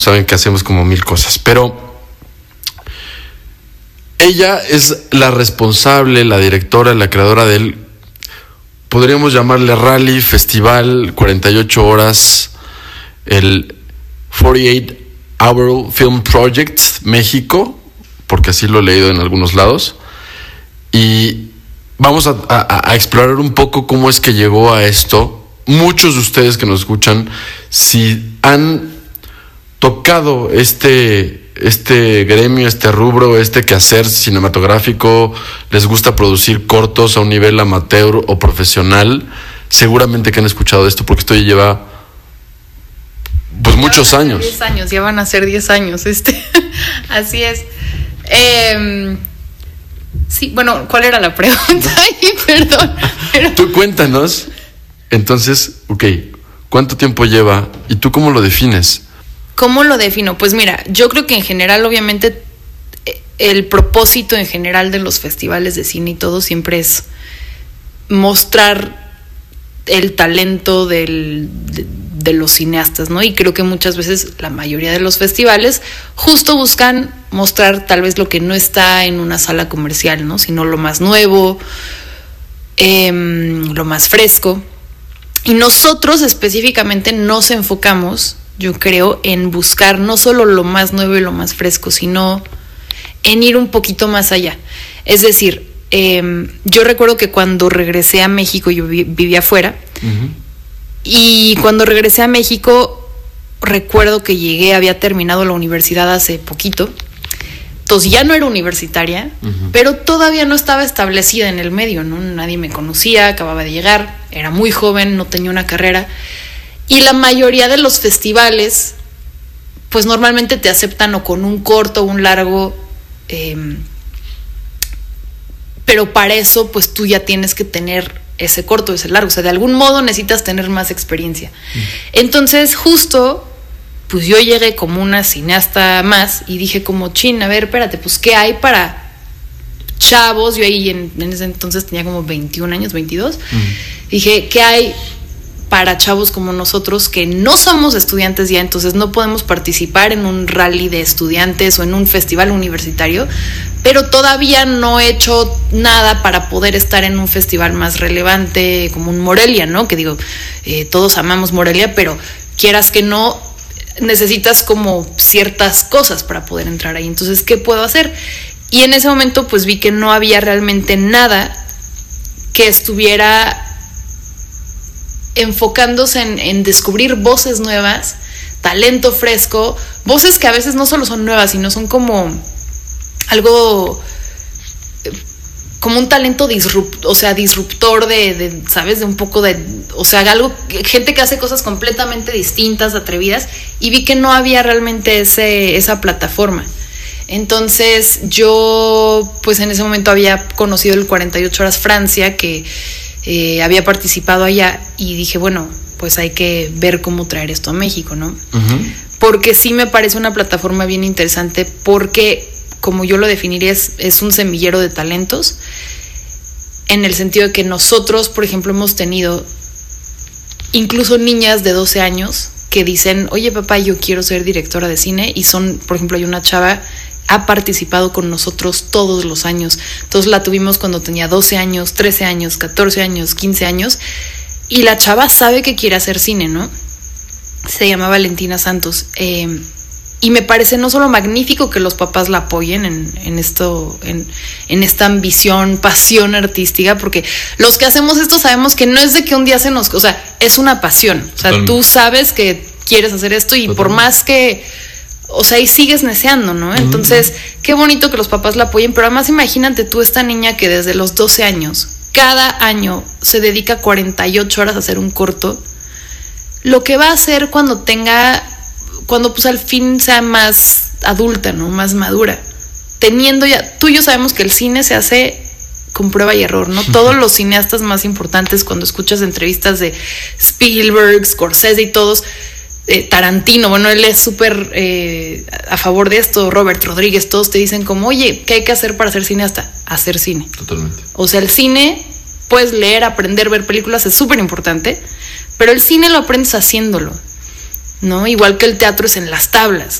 saben que hacemos como 1000 cosas, pero ella es la responsable, la directora, la creadora del, podríamos llamarle rally, festival, 48 horas, el 48 Hour Film Project México, porque así lo he leído en algunos lados, y vamos a explorar un poco cómo es que llegó a esto. Muchos de ustedes que nos escuchan, si han tocado este gremio, este rubro, este quehacer cinematográfico, les gusta producir cortos a un nivel amateur o profesional, seguramente que han escuchado esto, porque esto ya lleva pues muchos años. 10 años, ya van a ser 10 años, así es. Sí, bueno, ¿cuál era la pregunta? Ay, perdón. Pero... Tú cuéntanos, entonces, ¿cuánto tiempo lleva? ¿Y tú cómo lo defines? ¿Cómo lo defino? Pues mira, yo creo que en general, obviamente, el propósito en general de los festivales de cine y todo siempre es mostrar el talento de los cineastas, ¿no? Y creo que muchas veces la mayoría de los festivales justo buscan mostrar tal vez lo que no está en una sala comercial, ¿no? Sino lo más nuevo, lo más fresco. Y nosotros específicamente nos enfocamos, yo creo, en buscar no solo lo más nuevo y lo más fresco, sino en ir un poquito más allá. Es decir, yo recuerdo que cuando regresé a México, yo vivía afuera, y cuando regresé a México, recuerdo que llegué, había terminado la universidad hace poquito, entonces ya no era universitaria, pero todavía no estaba establecida en el medio, ¿no? Nadie me conocía, acababa de llegar, era muy joven, no tenía una carrera, y la mayoría de los festivales, pues normalmente te aceptan o con un corto o un largo, pero para eso, pues tú ya tienes que tener ese corto, ese largo, o sea, de algún modo necesitas tener más experiencia. Entonces, justo, pues yo llegué como una cineasta más y dije como, chin, a ver, espérate, pues ¿qué hay para chavos? Yo ahí en ese entonces tenía como 21 años, 22. Dije, ¿qué hay para chavos como nosotros que no somos estudiantes ya, entonces no podemos participar en un rally de estudiantes o en un festival universitario, pero todavía no he hecho nada para poder estar en un festival más relevante como un Morelia, ¿no? Que digo, todos amamos Morelia, pero quieras que no, necesitas como ciertas cosas para poder entrar ahí. Entonces, ¿qué puedo hacer? Y en ese momento pues vi que no había realmente nada que estuviera enfocándose en descubrir voces nuevas, talento fresco, voces que a veces no solo son nuevas, sino son como algo, como un talento disruptor de ¿sabes? De un poco de, o sea, algo, gente que hace cosas completamente distintas, atrevidas, y vi que no había realmente esa plataforma. Entonces yo, pues en ese momento había conocido el 48 Horas Francia, que había participado allá, y dije, bueno, pues hay que ver cómo traer esto a México, ¿no? Porque sí me parece una plataforma bien interesante, porque como yo lo definiría, es un semillero de talentos, en el sentido de que nosotros, por ejemplo, hemos tenido incluso niñas de 12 años que dicen, oye papá, yo quiero ser directora de cine, y son, por ejemplo, hay una chava, ha participado con nosotros todos los años. Entonces la tuvimos cuando tenía 12 años, 13 años, 14 años, 15 años, y la chava sabe que quiere hacer cine, ¿no? Se llama Valentina Santos. Y me parece no solo magnífico que los papás la apoyen en esta ambición, pasión artística, porque los que hacemos esto sabemos que no es de que un día o sea, es una pasión. O sea, totalmente. Tú sabes que quieres hacer esto y totalmente. Por más que, o sea, y sigues neceando, ¿no? Entonces, qué bonito que los papás la apoyen, pero además imagínate tú esta niña que desde los 12 años, cada año se dedica 48 horas a hacer un corto, lo que va a hacer cuando pues al fin sea más adulta, ¿no? Más madura. Teniendo ya, tú y yo sabemos que el cine se hace con prueba y error, ¿no? Todos los cineastas más importantes, cuando escuchas entrevistas de Spielberg, Scorsese y todos, Tarantino, bueno, él es súper a favor de esto, Robert Rodríguez, todos te dicen como, oye, ¿qué hay que hacer para ser cineasta? Hacer cine. Totalmente. O sea, el cine, puedes leer, aprender, ver películas, es súper importante, pero el cine lo aprendes haciéndolo. ¿no? Igual que el teatro es en las tablas.